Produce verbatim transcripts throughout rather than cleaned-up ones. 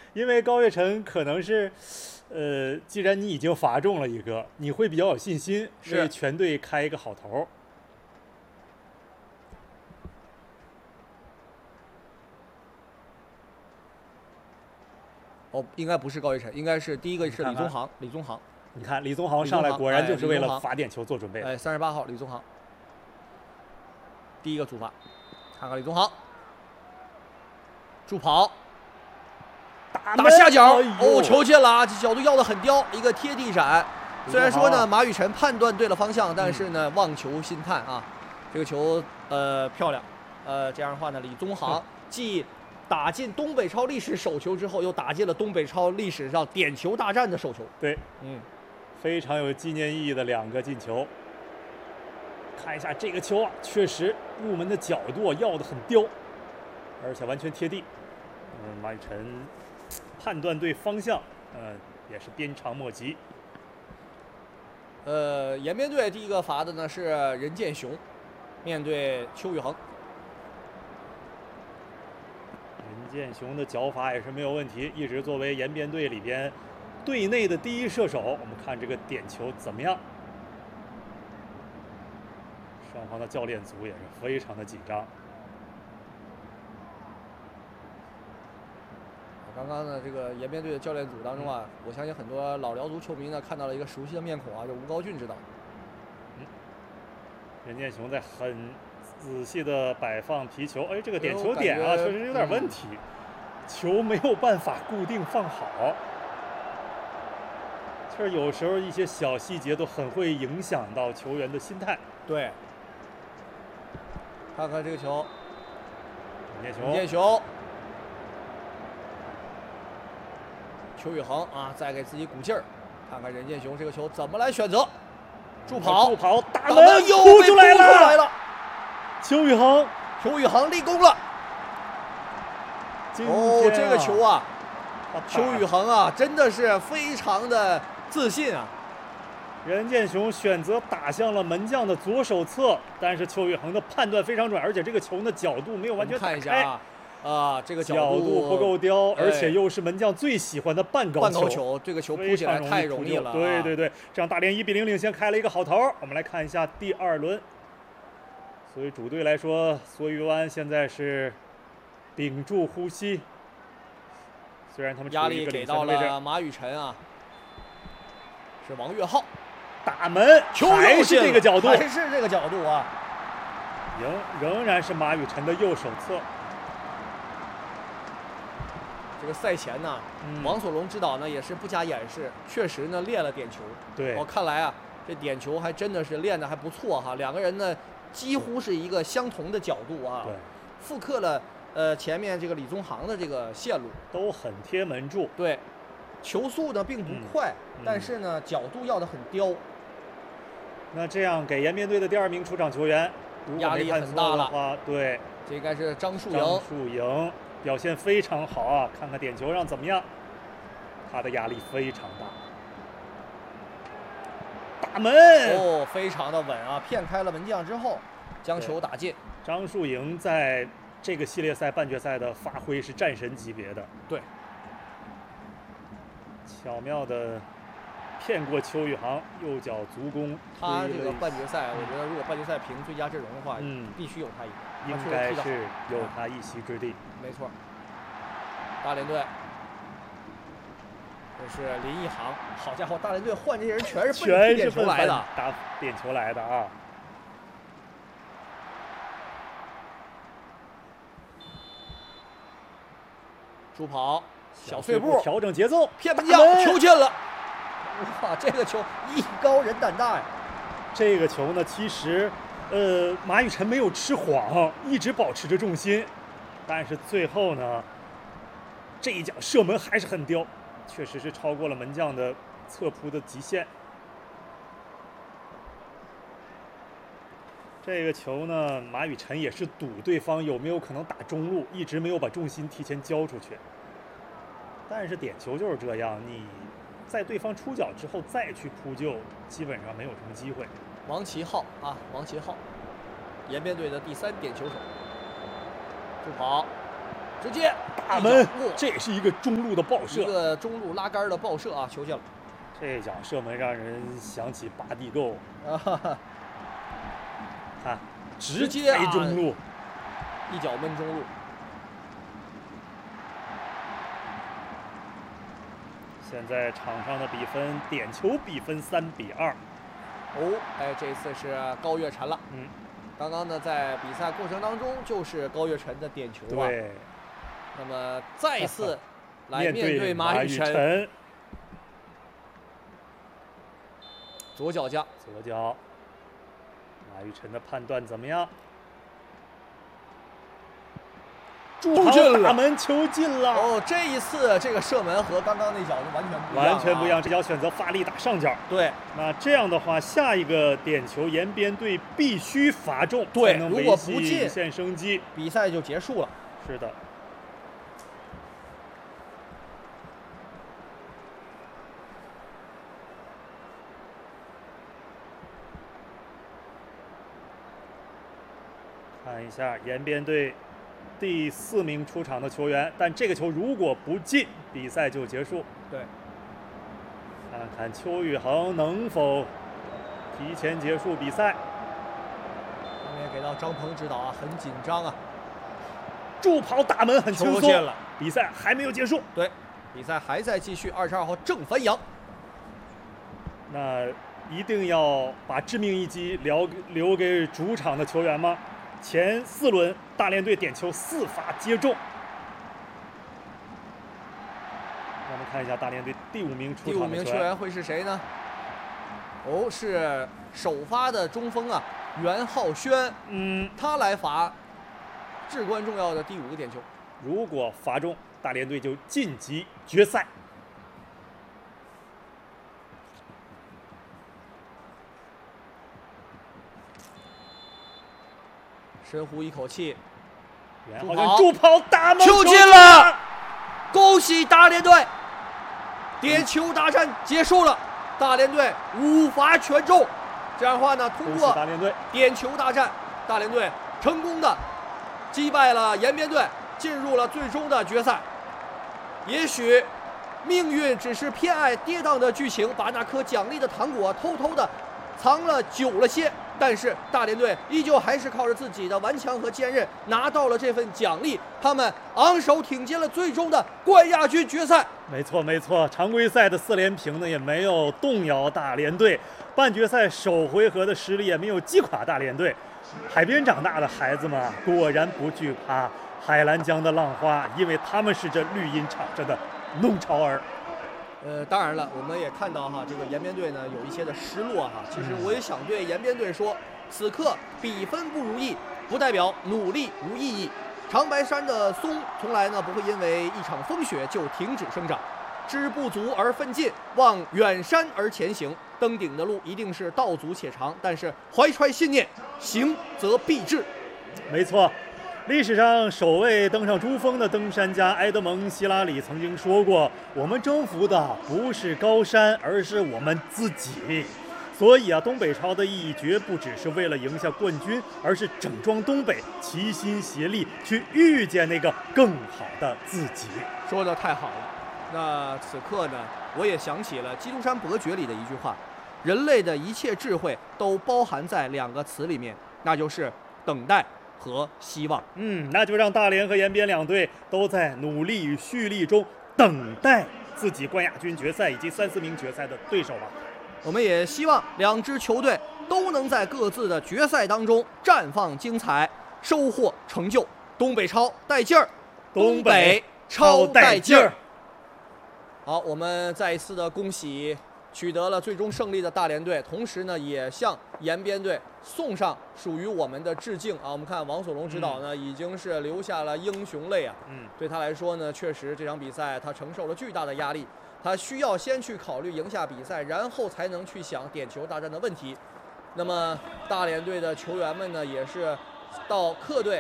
因为高岳成可能是，呃，既然你已经罚中了一个，你会比较有信心，为全队开一个好头。 哦，应该不是高岳成，应该是第一个是李宗航，李宗航。 你看李宗航上来果然就是为了罚点球做准备。 哎，三十八号李宗航，第一个主罚，看看李宗航，助跑。 打下角，哦，球进了啊！这角度要的很刁，一个贴地闪。虽然说呢，马雨辰判断对了方向，但是呢，望球兴叹啊，这个球呃漂亮，呃这样的话呢，李宗航继打进东北超历史首球之后，又打进了东北超历史上点球大战的首球。 对， 嗯， 非常有纪念意义的两个进球。看一下这个球啊，确实入门的角度要的很刁，而且完全贴地。嗯，马雨辰。 判断对方向，呃，也是鞭长莫及。 呃，延边队第一个罚的呢是任建雄，面对邱宇恒。 任建雄的脚法也是没有问题，一直作为延边队里边队内的第一射手。我们看这个点球怎么样？双方的教练组也是非常的紧张。 刚刚呢，这个延边队的教练组当中啊，嗯、我相信很多老辽足球迷呢看到了一个熟悉的面孔啊，就吴高俊指导。 嗯，任建雄在很仔细的摆放皮球，哎，这个点球点啊，确实有点问题，嗯、球没有办法固定放好。其实有时候一些小细节都很会影响到球员的心态。 对，看看这个球， 任建雄， 任建雄。 邱宇恒啊，再给自己鼓劲儿，看看任建雄这个球怎么来选择。助跑， 助跑，打门又被扑出来了。 邱宇恒， 邱宇恒立功了。哦，这个球啊，邱宇恒啊，真的是非常的自信啊。 任建雄选择打向了门将的左手侧，但是邱宇恒的判断非常准，而且这个球呢角度没有完全打开。 看一下啊。 啊，这个角度, 角度不够刁， 哎、 而且又是门将最喜欢的半高球。 半高球，这个球扑起来太容易了、啊。 对对对，这样大连一比零领先，开了一个好头。我们来看一下第二轮。所以主队来说，梭鱼湾现在是屏住呼吸。虽然他们压力给到了马雨辰啊，是王岳浩打门， 球还是这个角度， 还是这个角度啊， 仍仍然是马雨辰的右手侧。 这个赛前呢，嗯、王所龙指导呢也是不加掩饰，确实呢练了点球。 对， 我、哦、看来啊，这点球还真的是练得还不错哈。两个人呢几乎是一个相同的角度啊， 对， 复刻了呃前面这个李宗航的这个线路， 都很贴门柱。 对，球速呢并不快， 嗯、 但是呢角度要得很刁。 那这样给延边队的第二名出场球员， 压力很大了。 对， 这应该是张树营。 张树营。 表现非常好啊！看看点球上怎么样？他的压力非常大。打门哦，非常的稳啊！骗开了门将之后，将球打进。 张树营在这个系列赛半决赛的发挥是战神级别的。 对， 巧妙的骗过邱宇航，右脚足弓。 他这个半决赛，我觉得如果半决赛评最佳阵容的话， 嗯， 必须有他一个。 应该是有他一席之地。 没错，大连队，这是林奕航。好家伙，大连队换这些人全是奔点球来的， 打点球来的啊！ 助跑，小碎步， 调整节奏， 骗门将，球进了！哇，这个球艺高人胆大呀！ 这个球呢，其实。 呃，马雨辰没有吃晃，一直保持着重心，但是最后呢，这一脚射门还是很刁，确实是超过了门将的侧扑的极限。这个球呢，马雨辰也是赌对方有没有可能打中路，一直没有把重心提前交出去。但是点球就是这样，你在对方出脚之后再去扑救，基本上没有什么机会。 王齐浩啊，王齐浩，延边队的第三点球手，助跑， 直接大门，这也是一个中路的爆射， 一个中路拉杆的爆射啊，球进了。 这脚射门让人想起巴蒂购啊，看直接飞中路， 一脚闷中路。 现在场上的比分，点球比分三比二。 哦，哎，这次是高月晨了。 嗯， 刚刚呢，在比赛过程当中就是高月晨的点球啊。 对。 那么再次来面对马宇晨， 左脚架， 左脚，马宇晨的判断怎么样？ 助进大门球进了！ 哦，这一次这个射门和刚刚那脚就完全不一样、 啊，完全不一样。这脚选择发力打上角。 对， 那这样的话，下一个点球延边队必须罚中， 对， 才能如果不进， 无限生机， 比赛就结束了。 是的。看一下延边队第四名出场的球员，但这个球如果不进，比赛就结束。 对， 看看邱宇恒能否提前结束比赛。 后面给到张鹏指导啊，很紧张啊。 助跑大门很轻松了， 比赛还没有结束。 对，比赛还在继续。二十二号郑凡阳， 那一定要把致命一击留留给主场的球员吗？前四轮大连队点球四发皆中。我们看一下大连队第五名出场的球员。 第五名球员会是谁呢？哦，是首发的中锋啊，袁浩轩。 嗯， 他来罚至关重要的第五个点球。 如果罚中，大连队就晋级决赛。 深呼一口气， 袁浩轩助跑大门球进了，恭喜大连队！点球大战结束了，大连队五罚全中。这样的话呢，通过大连队点球大战，大连队成功的击败了延边队，进入了最终的决赛。也许命运只是偏爱跌宕的剧情，把那颗奖励的糖果偷偷的藏了久了些。但是大连队依旧还是靠着自己的顽强和坚韧拿到了这份奖励，他们昂首挺进了最终的冠亚军决赛。 没错没错，常规赛的四连平呢也没有动摇大连队，半决赛首回合的实力也没有击垮大连队。海边长大的孩子们果然不惧怕海兰江的浪花，因为他们是这绿茵场上的弄潮儿。 呃，当然了，我们也看到哈，这个延边队呢有一些的失落哈。其实我也想对延边队说，此刻比分不如意，不代表努力无意义。长白山的松从来呢不会因为一场风雪就停止生长，知不足而奋进，望远山而前行。登顶的路一定是道阻且长，但是怀揣信念，行则必至。 没错。历史上首位登上珠峰的登山家埃德蒙·希拉里曾经说过：“我们征服的不是高山，而是我们自己。”所以啊，东北超的意义绝不只是为了赢下冠军，而是整装东北，齐心协力去遇见那个更好的自己。 说得太好了。那此刻呢，我也想起了《基督山伯爵》里的一句话：人类的一切智慧都包含在两个词里面，那就是等待和希望。 嗯，那就让大连和延边两队都在努力与蓄力中等待自己冠亚军决赛以及三四名决赛的对手吧。 我们也希望两支球队都能在各自的决赛当中绽放精彩，收获成就。东北超带劲儿， 东北超带劲儿。 好，我们再一次的恭喜取得了最终胜利的大连队，同时呢，也向延边队送上属于我们的致敬啊！我们看王索龙指导呢，嗯、已经是流下了英雄泪啊。嗯，对他来说呢，确实这场比赛他承受了巨大的压力，他需要先去考虑赢下比赛，然后才能去想点球大战的问题。那么大连队的球员们呢，也是到客队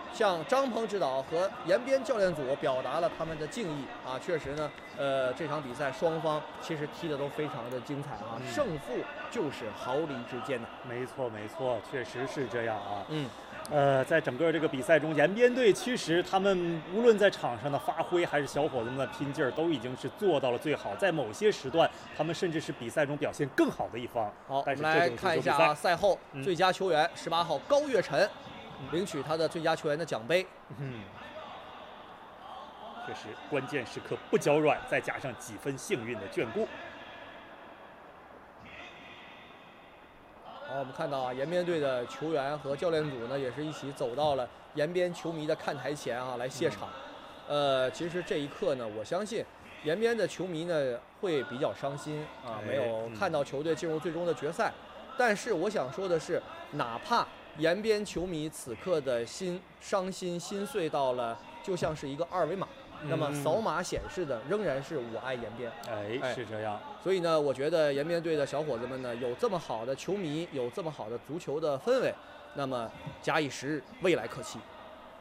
向张鹏指导和延边教练组表达了他们的敬意啊。确实呢，呃，这场比赛双方其实踢的都非常的精彩啊，嗯、胜负就是毫厘之间呐。 没错，没错，确实是这样啊。 嗯。 呃，在整个这个比赛中，延边队其实他们无论在场上的发挥，还是小伙子们的拼劲儿，都已经是做到了最好。在某些时段，他们甚至是比赛中表现更好的一方。 好， 但是我们来看一下啊，赛后、嗯、最佳球员十八号高岳晨、嗯、领取他的最佳球员的奖杯。 嗯，确实，关键时刻不脚软，再加上几分幸运的眷顾。 好，我们看到啊，延边队的球员和教练组呢，也是一起走到了延边球迷的看台前啊，来谢场。呃，其实这一刻呢，我相信延边的球迷呢会比较伤心啊，没有看到球队进入最终的决赛。但是我想说的是，哪怕延边球迷此刻的心伤心心碎到了，就像是一个二维码。那么扫码显示的仍然是我爱延边， 哎，哎是这样。 所以呢，我觉得延边队的小伙子们呢，有这么好的球迷，有这么好的足球的氛围，那么假以时日，未来可期。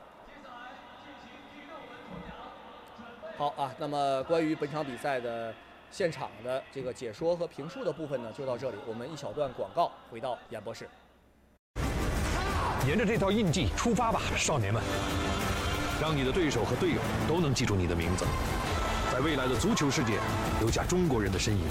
好啊，那么关于本场比赛的现场的这个解说和评述的部分呢，就到这里。我们一小段广告，回到演播室。 沿着这条印记出发吧，少年们！让你的对手和队友都能记住你的名字，在未来的足球世界留下中国人的身影。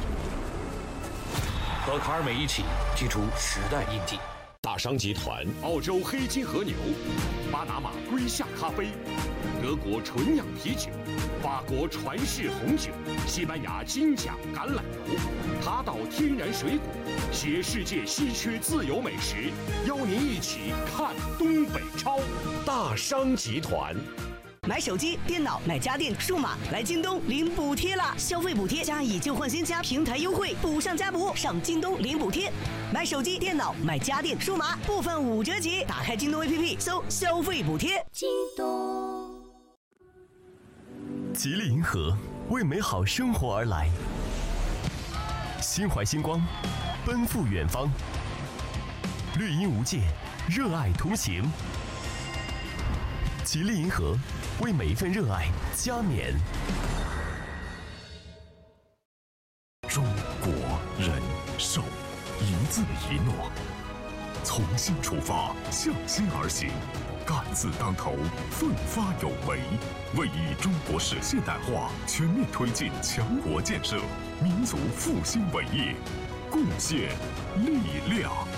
和卡尔美一起记出时代印记。 大商集团、澳洲黑金和牛、巴拿马龟夏咖啡、德国纯酿啤酒、法国传世红酒、西班牙金奖橄榄油、塔岛天然水果，携世界稀缺自由美食，邀您一起看东北超。大商集团。 买手机、电脑、买家电、数码，来京东领补贴啦！消费补贴加以旧换新加平台优惠，补上加补，上京东领补贴。买手机、电脑、买家电、数码，部分五折起。打开京东 A P P 搜消费补贴。京东。 吉利银河为美好生活而来，心怀星光，奔赴远方。绿荫无界，热爱同行。吉利银河为每一份热爱加冕。 中国人寿，一字一诺，从心出发，向心而行，敢字当头，奋发有为，为以中国式现代化全面推进强国建设、民族复兴伟业贡献力量。